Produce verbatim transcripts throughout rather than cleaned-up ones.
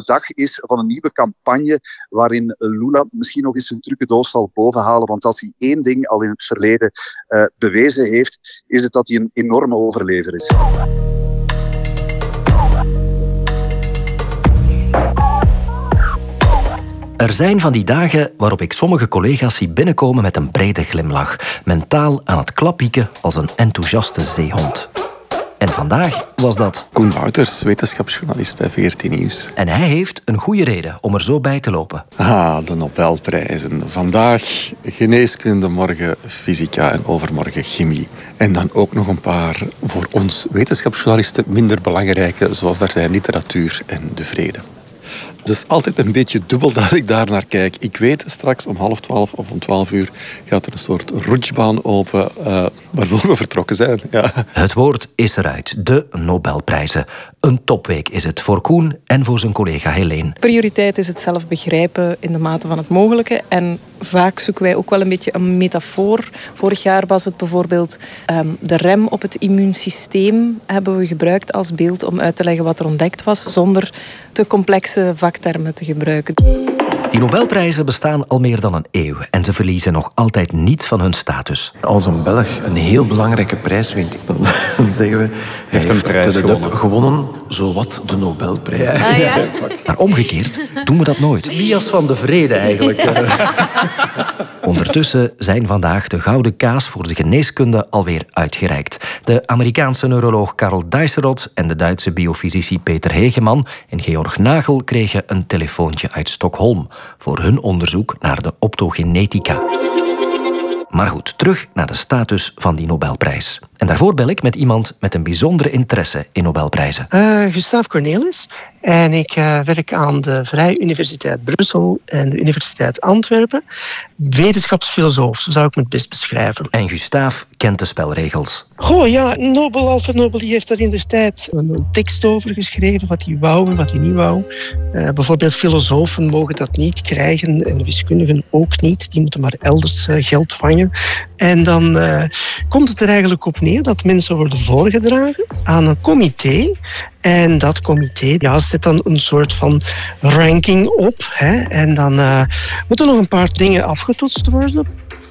dag is van een nieuwe campagne waarin Lula misschien nog eens zijn trucendoos zal bovenhalen. Want als hij één ding al in het verleden uh, bewezen heeft, is het dat hij een enorme overlever is. Er zijn van die dagen waarop ik sommige collega's zie binnenkomen met een brede glimlach, mentaal aan het klappieken als een enthousiaste zeehond. En vandaag was dat Koen Wouters, wetenschapsjournalist bij veertien Nieuws. En hij heeft een goede reden om er zo bij te lopen. Ah, de Nobelprijzen. Vandaag geneeskunde, morgen fysica en overmorgen chemie. En dan ook nog een paar voor ons wetenschapsjournalisten minder belangrijke, zoals daar zijn literatuur en de vrede. Dus altijd een beetje dubbel dat ik daar naar kijk. Ik weet, straks om half twaalf of om twaalf uur gaat er een soort rutschbaan open uh, waarvoor we vertrokken zijn. Ja. Het woord is eruit. De Nobelprijzen. Een topweek is het voor Koen en voor zijn collega Helene. Prioriteit is het zelf begrijpen in de mate van het mogelijke. En vaak zoeken wij ook wel een beetje een metafoor. Vorig jaar was het bijvoorbeeld um, de rem op het immuunsysteem hebben we gebruikt als beeld om uit te leggen wat er ontdekt was, zonder te complexe vaktermen te gebruiken. Die Nobelprijzen bestaan al meer dan een eeuw en ze verliezen nog altijd niets van hun status. Als een Belg een heel belangrijke prijs wint, dan zeggen we, hij heeft een prijs gewonnen. gewonnen, zowat de Nobelprijs. Ja. Ah, ja. Maar omgekeerd doen we dat nooit. Mias van de vrede eigenlijk. Ondertussen zijn vandaag de gouden kaas voor de geneeskunde alweer uitgereikt. De Amerikaanse neuroloog Karl Dijsselot en de Duitse biofysici Peter Hegeman en Georg Nagel kregen een telefoontje uit Stockholm voor hun onderzoek naar de optogenetica. Maar goed, terug naar de status van die Nobelprijs. En daarvoor bel ik met iemand met een bijzondere interesse in Nobelprijzen. Uh, Gustaaf Cornelis. En ik uh, werk aan de Vrije Universiteit Brussel en de Universiteit Antwerpen. Wetenschapsfilosoof, zo zou ik me het best beschrijven. En Gustaaf kent de spelregels. Goh, ja, Nobel, Alfred Nobel die heeft daar in de tijd een tekst over geschreven, wat hij wou en wat hij niet wou. Uh, bijvoorbeeld filosofen mogen dat niet krijgen en wiskundigen ook niet. Die moeten maar elders uh, geld vangen. En dan uh, komt het er eigenlijk op neer dat mensen worden voorgedragen aan een comité. En dat comité ja, zet dan een soort van ranking op. Hè? En dan uh, moeten nog een paar dingen afgetoetst worden.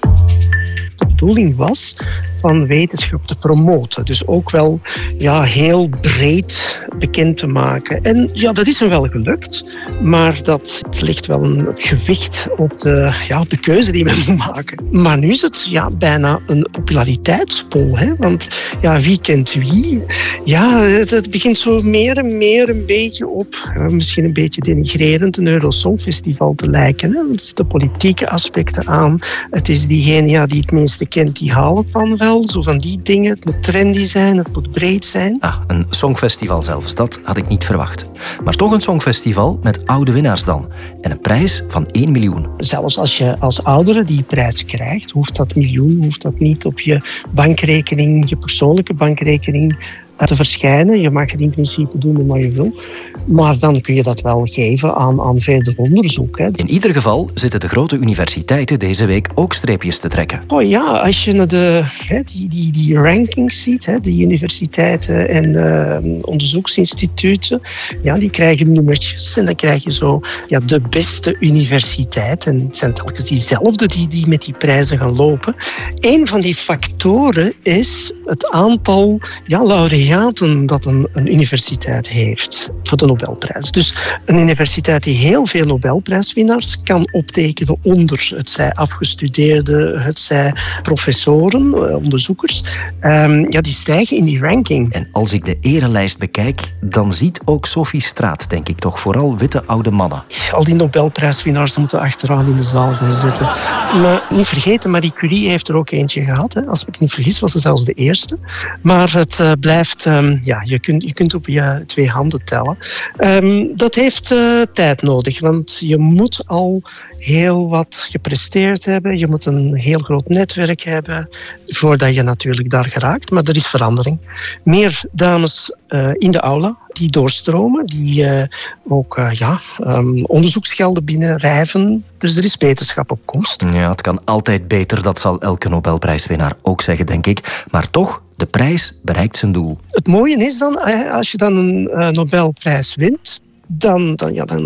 De bedoeling was van wetenschap te promoten. Dus ook wel ja, heel breed bekend te maken. En ja, dat is hem wel gelukt. Maar dat legt wel een gewicht op de, ja, op de keuze die men moet maken. Maar nu is het ja, bijna een populariteitspol. Hè? Want ja, wie kent wie? Ja, het, het begint zo meer en meer een beetje op, ja, misschien een beetje denigrerend, een Eurosongfestival te lijken. Hè? Het is de politieke aspecten aan. Het is diegene ja, die het minste kent, die haalt het dan wel. Zo van die dingen. Het moet trendy zijn, het moet breed zijn. Ah, een songfestival zelfs, dat had ik niet verwacht. Maar toch een songfestival met oude winnaars dan. En een prijs van één miljoen. Zelfs als je als oudere die prijs krijgt, hoeft dat miljoen, hoeft dat niet op je bankrekening, je persoonlijke bankrekening te verschijnen. Je mag het in principe doen wat je wil. Maar dan kun je dat wel geven aan, aan verder onderzoek. Hè. In ieder geval zitten de grote universiteiten deze week ook streepjes te trekken. Oh ja, als je naar de, hè, die, die, die rankings ziet, hè, de universiteiten en uh, onderzoeksinstituten, ja, die krijgen nummertjes. En dan krijg je zo ja, de beste universiteit. En het zijn telkens diezelfde die, die met die prijzen gaan lopen. Een van die factoren is het aantal ja, laureaten dat een, een universiteit heeft voor de Nobelprijs. Dus een universiteit die heel veel Nobelprijswinnaars kan optekenen onder het zij afgestudeerden, het zij professoren, onderzoekers, um, ja, die stijgen in die ranking. En als ik de erelijst bekijk, dan ziet ook Sophie Straat, denk ik toch, vooral witte oude mannen. Al die Nobelprijswinnaars moeten achteraan in de zaal gaan zitten. Maar niet vergeten, Marie Curie heeft er ook eentje gehad. Hè. Als ik me niet vergis, was ze zelfs de eerste. Maar het uh, blijft Um, ja, je kunt, je kunt op je twee handen tellen. Um, dat heeft uh, tijd nodig, want je moet al heel wat gepresteerd hebben. Je moet een heel groot netwerk hebben voordat je natuurlijk daar geraakt. Maar er is verandering. Meer dames uh, in de aula die doorstromen, die uh, ook uh, ja, um, onderzoeksgelden binnenrijven. Dus er is wetenschap op komst. Ja, het kan altijd beter, dat zal elke Nobelprijswinnaar ook zeggen, denk ik. Maar toch, de prijs bereikt zijn doel. Het mooie is dan, als je dan een uh, Nobelprijs wint, Dan, dan, ja, dan